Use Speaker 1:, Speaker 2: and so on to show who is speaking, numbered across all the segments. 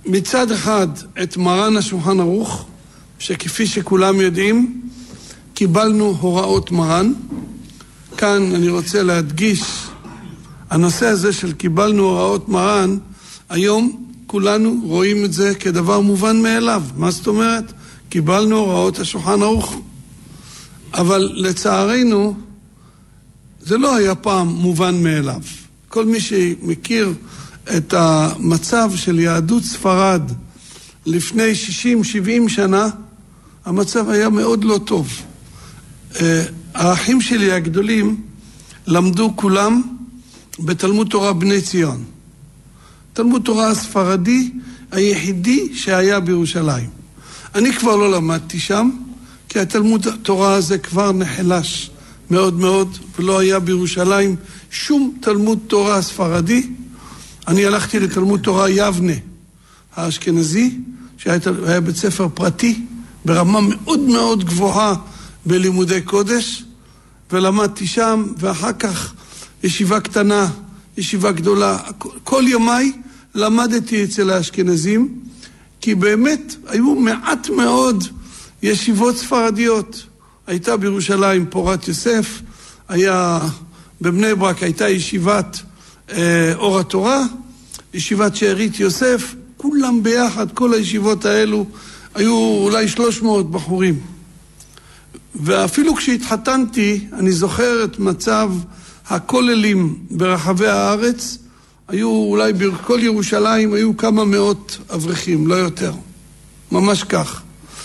Speaker 1: מצד אחד את מרן השולחן ערוך, שכפי שכולם יודעים, קיבלנו הוראות מרן. כאן אני רוצה להדגיש, הנושא הזה של קיבלנו הוראות מרן, היום כולנו רואים את זה כדבר מובן מאליו. מה זאת אומרת? קיבלנו הוראות השולחן ערוך. אבל לצערנו, זה לא היה פעם מובן מאליו. כל מי שמכיר את המצב של יהדות ספרד לפני 60-70 שנה, המצב היה מאוד לא טוב. האחים שלי הגדולים למדו כולם בתלמוד תורה בני ציון. תלמוד תורה הספרדי היחידי שהיה בירושלים. אני כבר לא למדתי שם, כי התלמוד תורה הזה כבר נחלש מאוד מאוד, ולא היה בירושלים שום תלמוד תורה ספרדי. אני הלכתי לתלמוד תורה יבנה, האשכנזי, שהיה בית ספר פרטי, ברמה מאוד מאוד גבוהה בלימודי קודש, ולמדתי שם, ואחר כך ישיבה קטנה, ישיבה גדולה. כל ימיי למדתי אצל האשכנזים, כי באמת היו מעט מאוד ישיבות ספרדיות. הייתה בירושלים פורת יוסף, היה בבני ברק הייתה ישיבת אור התורה, ישיבת שארית יוסף, כולם ביחד, כל הישיבות האלו, היו אולי 300 בחורים. ואפילו כשהתחתנתי, אני זוכר את מצב הכוללים ברחבי הארץ, היו אולי בכל ירושלים, היו כמה מאות אברכים, לא יותר. ממש כך.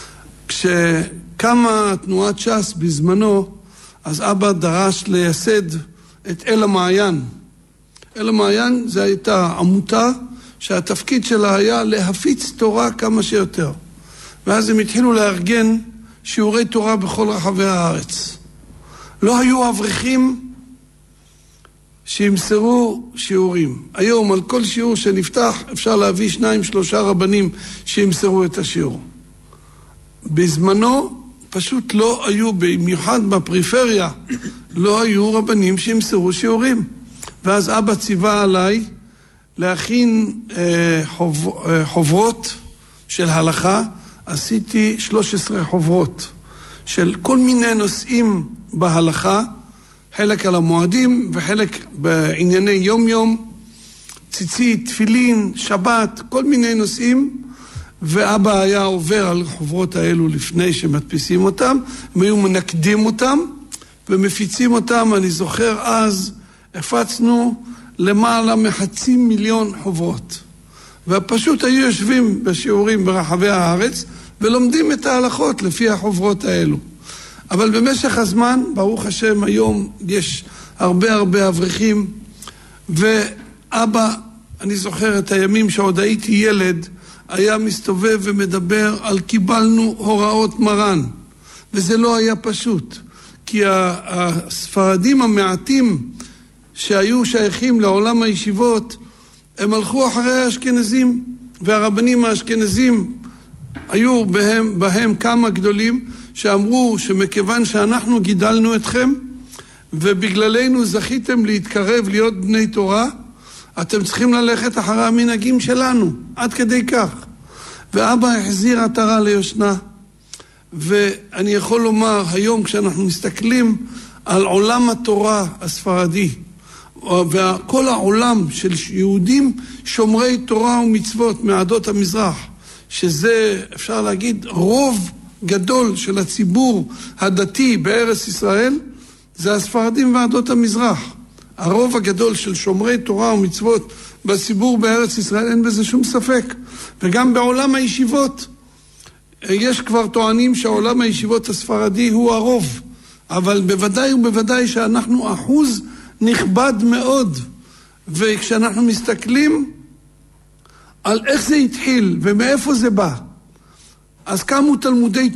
Speaker 1: כשקמה תנועת ש"ס בזמנו, אז אבא דרש לייסד את אל המעיין. אל המעיין זה הייתה עמותה שהתפקיד שלה היה להפיץ תורה כמה שיותר. ואז הם התחילו לארגן שיעורי תורה בכל רחבי הארץ. לא היו אברכים שימסרו שיעורים. היום על כל שיעור שנפתח אפשר להביא 2-3 רבנים שימסרו את השיעור. בזמנו פשוט לא היו, במיוחד בפריפריה, לא היו רבנים שימסרו שיעורים. ואז אבא ציווה עליי להכין חוברות של הלכה. עשיתי 13 חוברות של כל מיני נושאים בהלכה, חלק על המועדים וחלק בענייני יום-יום, ציצית, תפילין, שבת, כל מיני נושאים, ואבא היה עובר על החוברות האלו לפני שמדפיסים אותם, הם היו מנקדים אותם ומפיצים אותם. אני זוכר אז הפצנו למעלה מ500,000 חוברות, ופשוט היו יושבים בשיעורים ברחבי הארץ ולומדים את ההלכות לפי החוברות האלו. אבל במשך הזמן, ברוך השם, היום יש הרבה אברכים, ואבא, אני זוכר את הימים שעוד הייתי ילד, היה מסתובב ומדבר על קיבלנו הוראות מרן, וזה לא היה פשוט, כי הספרדים המעטים שהיו שייכים לעולם הישיבות, הם הלכו אחרי האשכנזים, והרבנים האשכנזים היו בהם כמה גדולים שאמרו שמכיוון שאנחנו גידלנו אתכם ובגללנו זכיתם להתקרב להיות בני תורה, אתם צריכים ללכת אחרי המנהגים שלנו, עד כדי כך. ואבא החזיר עטרה ליושנה. ואני יכול לומר, היום כשאנחנו מסתכלים על עולם התורה הספרדי, וכל העולם של יהודים שומרי תורה ומצוות מעדות המזרח, שזה אפשר להגיד רוב גדול של הציבור הדתי בארץ ישראל, זה הספרדים ועדות המזרח. הרוב הגדול של שומרי תורה ומצוות בציבור בארץ ישראל, אין בזה שום ספק. וגם בעולם הישיבות, יש כבר טוענים שהעולם הישיבות הספרדי הוא הרוב, אבל בוודאי ובוודאי שאנחנו אחוז נכבד מאוד. וכשאנחנו מסתכלים על איך זה התחיל ומאיפה זה בא, אז קמו תלמודי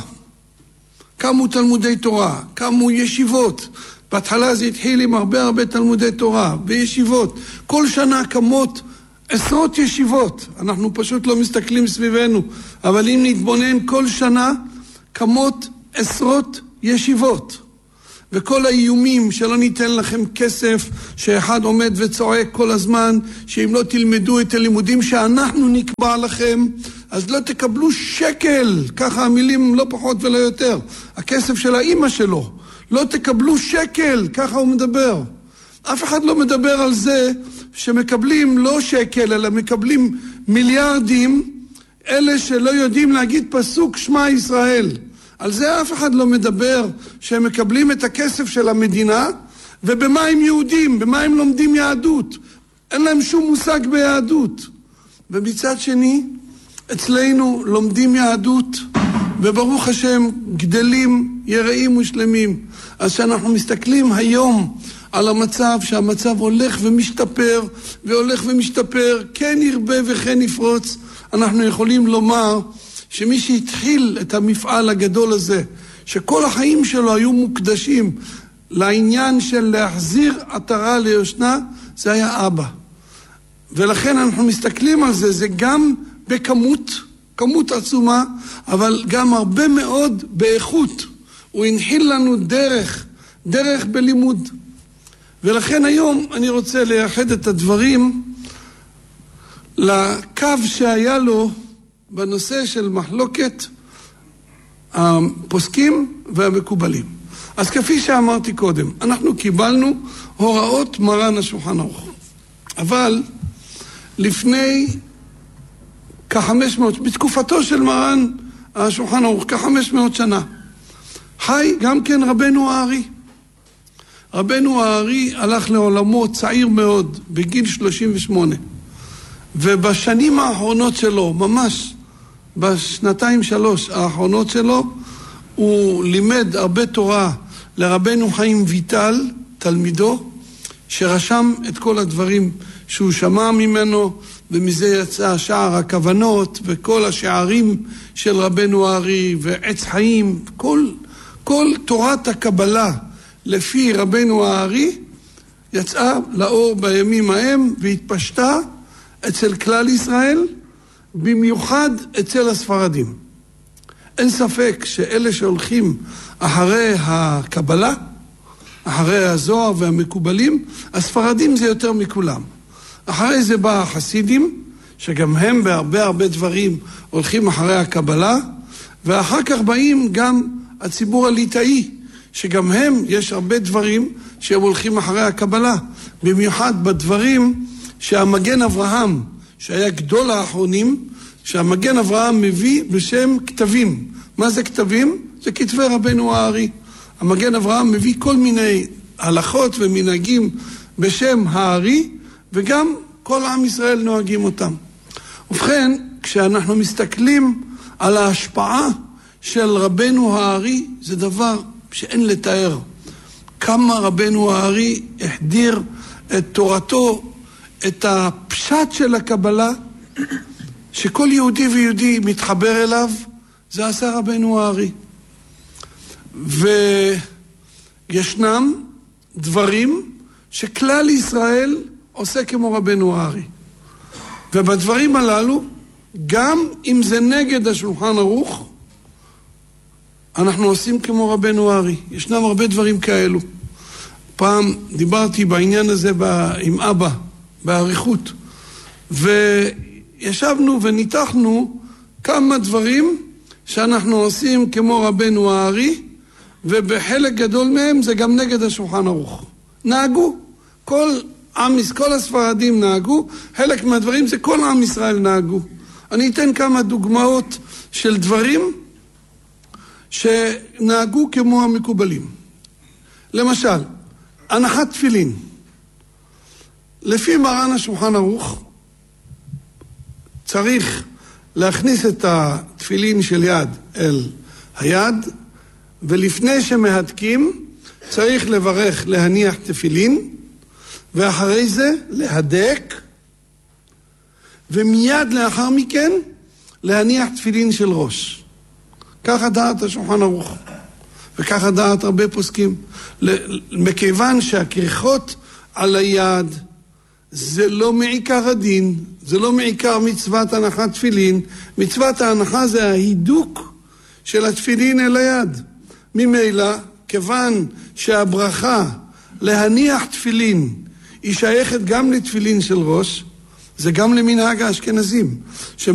Speaker 1: תורה, קמו ישיבות. בהתחלה זה התחיל עם הרבה תלמודי תורה וישיבות. כל שנה קמות עשרות ישיבות. אנחנו פשוט לא מסתכלים סביבנו, אבל אם נתבונן, כל שנה קמות עשרות ישיבות. וכל האיומים שלא ניתן לכם כסף, שאחד עומד וצועק כל הזמן, שאם לא תלמדו את הלימודים שאנחנו נקבע לכם, אז לא תקבלו שקל, ככה המילים לא פחות ולא יותר, הכסף של האמא שלו, לא תקבלו שקל, ככה הוא מדבר. אף אחד לא מדבר על זה שמקבלים לא שקל, אלא מקבלים מיליארדים, אלה שלא יודעים להגיד פסוק שמע ישראל. על זה אף אחד לא מדבר, שהם מקבלים את הכסף של המדינה, ובמה הם יהודים, במה הם לומדים יהדות. אין להם שום מושג ביהדות. ומצד שני, אצלנו לומדים יהדות, וברוך השם גדלים יראים ושלמים. אז שאנחנו מסתכלים היום על המצב, שהמצב הולך ומשתפר, והולך ומשתפר, כן ירבה וכן יפרוץ, אנחנו יכולים לומר שמי שהתחיל את המפעל הגדול הזה, שכל החיים שלו היו מוקדשים לעניין של להחזיר עטרה ליושנה, זה היה אבא. ולכן אנחנו מסתכלים על זה, זה גם בכמות, כמות עצומה, אבל גם הרבה מאוד באיכות. הוא הנחיל לנו דרך בלימוד. ולכן היום אני רוצה לייחד את הדברים לקו שהיה לו בנושא של מחלוקת הפוסקים והמקובלים. אז כפי שאמרתי קודם, אנחנו קיבלנו הוראות מרן השולחן ערוך. אבל לפני כ-500, בתקופתו של מרן השולחן ערוך, כ-500 שנה, חי גם כן רבנו הארי. רבנו הארי הלך לעולמו צעיר מאוד, בגיל 38. ובשנים האחרונות שלו, ממש בשנתיים 3 האחרונות שלו, הוא לימד הרבה תורה לרבנו חיים ויטל, תלמידו, שרשם את כל הדברים שהוא שמע ממנו, ומזה יצא שער הכוונות וכל השערים של רבנו הארי ועץ חיים, כל תורת הקבלה לפי רבנו הארי יצאה לאור בימים ההם והתפשטה אצל כלל ישראל, במיוחד אצל הספרדים. אין ספק שאלה שהולכים אחרי הקבלה, אחרי הזוהר והמקובלים, הספרדים זה יותר מכולם. אחרי זה בא החסידים, שגם הם בהרבה דברים הולכים אחרי הקבלה, ואחר כך באים גם הציבור הליטאי, שגם הם יש הרבה דברים שהם הולכים אחרי הקבלה, במיוחד בדברים שהמגן אברהם, שהיה גדול האחרונים, שהמגן אברהם מביא בשם כתבים. מה זה כתבים? זה כתבי רבנו הארי. המגן אברהם מביא כל מיני הלכות ומנהגים בשם הארי, וגם כל עם ישראל נוהגים אותם. ובכן, כשאנחנו מסתכלים על ההשפעה של רבנו הארי, זה דבר שאין לתאר. כמה רבנו הארי החדיר את תורתו, את הפשט של הקבלה, שכל יהודי ויהודי מתחבר אליו, זה עשה רבנו הארי. וישנם דברים שכלל ישראל עושה כמו רבנו הארי. ובדברים הללו, גם אם זה נגד השולחן ערוך, אנחנו עושים כמו רבנו הארי. ישנם הרבה דברים כאלו. פעם דיברתי בעניין הזה עם אבא, באריכות, וישבנו וניתחנו כמה דברים שאנחנו עושים כמו רבנו הארי, ובחלק גדול מהם זה גם נגד השולחן ערוך. נהגו, כל הספרדים נהגו, חלק מהדברים זה כל עם ישראל נהגו. אני אתן כמה דוגמאות של דברים שנהגו כמו המקובלים. למשל, הנחת תפילין. לפי מרן השולחן ערוך, צריך להכניס את התפילין של יד אל היד, ולפני שמהדקים צריך לברך להניח תפילין, ואחרי זה להדק, ומיד לאחר מכן להניח תפילין של ראש. ככה דעת השולחן ערוך, וככה דעת הרבה פוסקים. מכיוון שהכריכות על היד זה לא מעיקר הדין, זה לא מעיקר מצוות הנחת תפילין. מצוות ההנחה זה ההידוק של התפילין אל היד. ממילא כיוון שהברכה להניח תפילין היא שייכת גם לתפילין של ראש, זה גם למנהג האשכנזים,